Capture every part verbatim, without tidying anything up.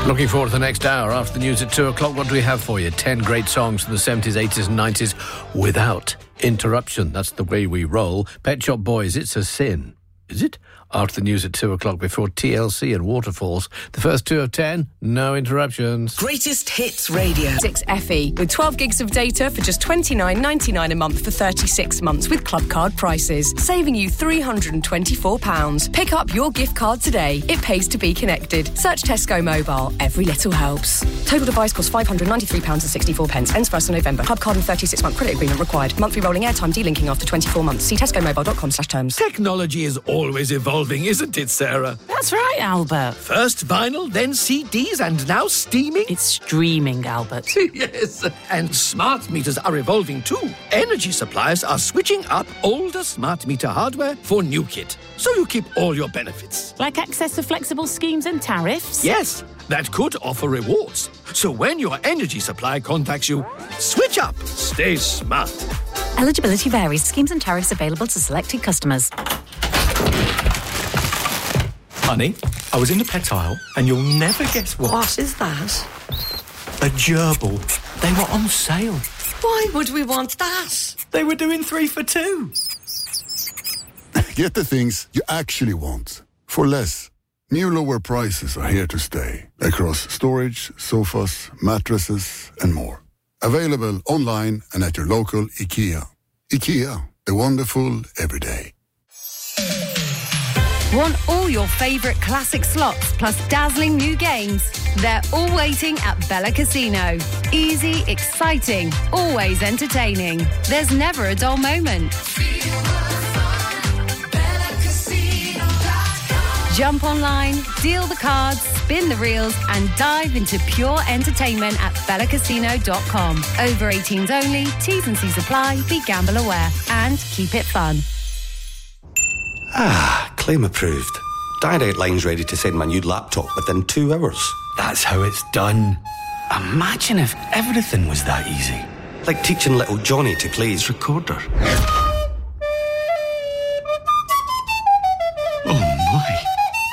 Looking forward to the next hour after the news at two o'clock. What do we have for you? Ten great songs from the seventies, eighties and nineties without interruption. That's the way we roll. Pet Shop Boys, It's a Sin. Is it? After the news at two o'clock before T L C and Waterfalls. The first two of ten, no interruptions. Greatest Hits Radio. six F E with twelve gigs of data for just twenty-nine ninety-nine a month for thirty-six months with club card prices, saving you three hundred twenty-four pounds. Pick up your gift card today. It pays to be connected. Search Tesco Mobile. Every little helps. Total device costs five hundred ninety-three pounds sixty-four. Ends first of November. Club card and thirty-six month credit agreement required. Monthly rolling airtime delinking after twenty-four months. See tesco mobile dot com slash terms. Technology is always evolving, isn't it, Sarah? That's right, Albert. First vinyl, then C Ds, and now streaming? It's streaming, Albert. Yes, and smart meters are evolving too. Energy suppliers are switching up older smart meter hardware for new kit, so you keep all your benefits. Like access to flexible schemes and tariffs? Yes, that could offer rewards. So when your energy supplier contacts you, switch up. Stay smart. Eligibility varies. Schemes and tariffs available to selected customers. Honey, I was in the pet aisle, and you'll never guess what. What is that? A gerbil. They were on sale. Why would we want that? They were doing three for two. Get the things you actually want for less. New lower prices are here to stay across storage, sofas, mattresses, and more. Available online and at your local IKEA. IKEA, the wonderful everyday. Want all your favourite classic slots plus dazzling new games? They're all waiting at Bella Casino. Easy, exciting, always entertaining. There's never a dull moment. Jump online, deal the cards, spin the reels and dive into pure entertainment at bella casino dot com. Over eighteens only, T's and C's apply, be gamble aware and keep it fun. Ah, claim approved. Direct Line's ready to send my new laptop within two hours. That's how it's done. Imagine if everything was that easy. Like teaching little Johnny to play his recorder. Oh, my.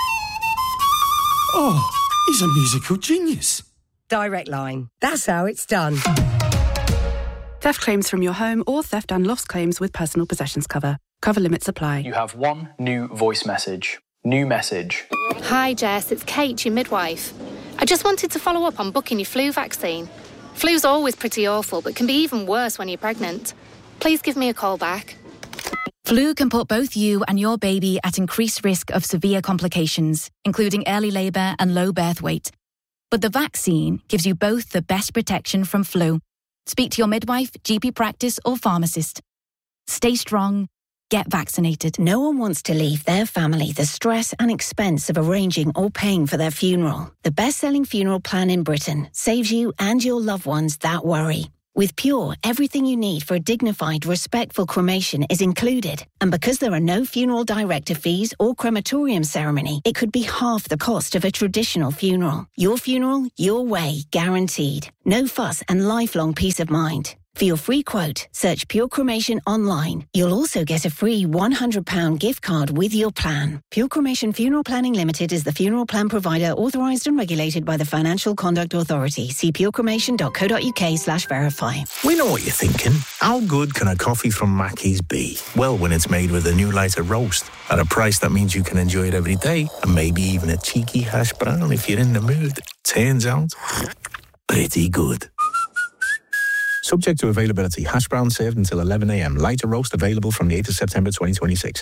Oh, he's a musical genius. Direct Line. That's how it's done. Theft claims from your home or theft and loss claims with personal possessions cover. Cover limits apply. You have one new voice message. New message. Hi Jess, it's Kate, your midwife. I just wanted to follow up on booking your flu vaccine. Flu's always pretty awful, but can be even worse when you're pregnant. Please give me a call back. Flu can put both you and your baby at increased risk of severe complications, including early labour and low birth weight. But the vaccine gives you both the best protection from flu. Speak to your midwife, G P practice or pharmacist. Stay strong. Get vaccinated. No one wants to leave their family the stress and expense of arranging or paying for their funeral. The best-selling funeral plan in Britain saves you and your loved ones that worry. With Pure, everything you need for a dignified, respectful cremation is included. And because there are no funeral director fees or crematorium ceremony, it could be half the cost of a traditional funeral. Your funeral, your way, guaranteed. No fuss and lifelong peace of mind. For your free quote, search Pure Cremation online. You'll also get a free one hundred pounds gift card with your plan. Pure Cremation Funeral Planning Limited is the funeral plan provider authorised and regulated by the Financial Conduct Authority. See purecremation dot co dot uk slash verify. We know what you're thinking. How good can a coffee from Mackey's be? Well, when it's made with a new lighter roast at a price that means you can enjoy it every day, and maybe even a cheeky hash brown if you're in the mood. Turns out, pretty good. Subject to availability. Hash brown served until eleven a.m. Lighter roast available from the eighth of September twenty twenty-six.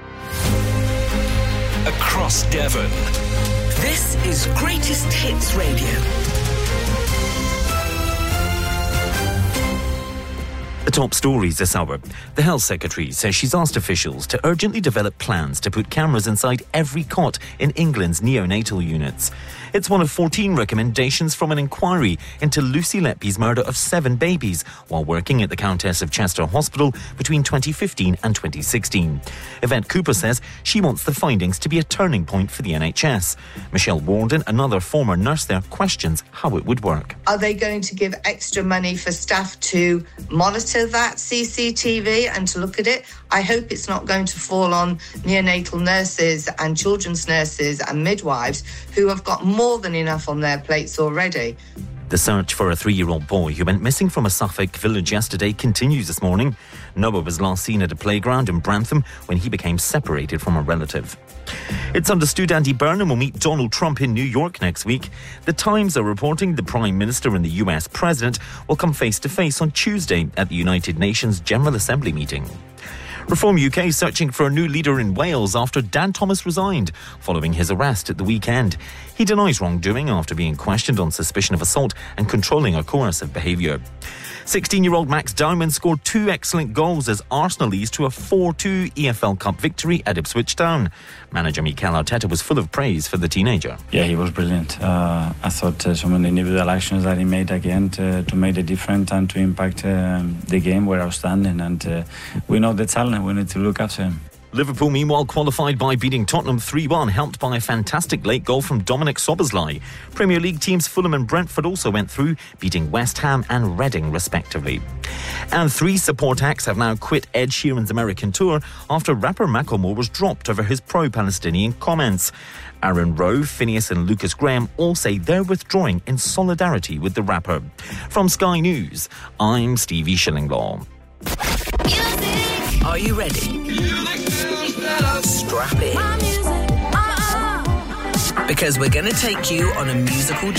Across Devon. This is Greatest Hits Radio. The top stories this hour. The Health Secretary says she's asked officials to urgently develop plans to put cameras inside every cot in England's neonatal units. It's one of fourteen recommendations from an inquiry into Lucy Letby's murder of seven babies while working at the Countess of Chester Hospital between twenty fifteen and twenty sixteen. Yvette Cooper says she wants the findings to be a turning point for the N H S. Michelle Warden, another former nurse there, questions how it would work. Are they going to give extra money for staff to monitor into that C C T V and to look at it. I hope it's not going to fall on neonatal nurses and children's nurses and midwives who have got more than enough on their plates already. The search for a three-year-old boy who went missing from a Suffolk village yesterday continues this morning. Noah was last seen at a playground in Brantham when he became separated from a relative. It's understood Andy Burnham will meet Donald Trump in New York next week. The Times are reporting the Prime Minister and the U S President will come face-to-face on Tuesday at the United Nations General Assembly meeting. Reform U K searching for a new leader in Wales after Dan Thomas resigned following his arrest at the weekend. He denies wrongdoing after being questioned on suspicion of assault and controlling a coercive behaviour. sixteen-year-old Max Dowman scored two excellent goals as Arsenal eased to a four two E F L Cup victory at Ipswich Town. Manager Mikel Arteta was full of praise for the teenager. Yeah, he was brilliant. Uh, I thought uh, some of the individual actions that he made again to, to make a difference and to impact uh, the game were outstanding. And uh, we know the talent. We need to look after him. Liverpool, meanwhile, qualified by beating Tottenham three one, helped by a fantastic late goal from Dominic Szoboszlai. Premier League teams Fulham and Brentford also went through, beating West Ham and Reading, respectively. And three support acts have now quit Ed Sheeran's American tour after rapper Macklemore was dropped over his pro-Palestinian comments. Aaron Rowe, Phineas and Lucas Graham all say they're withdrawing in solidarity with the rapper. From Sky News, I'm Stevie Shillinglaw. Are you ready? Strap in. Because we're going to take you on a musical journey.